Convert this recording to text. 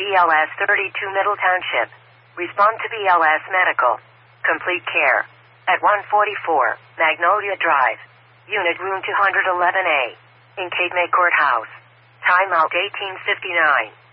BLS 32 Middle Township. Respond to BLS Medical. Complete care. At 144 Magnolia Drive. Unit Room 211A. In Cape May Courthouse. Timeout 1859.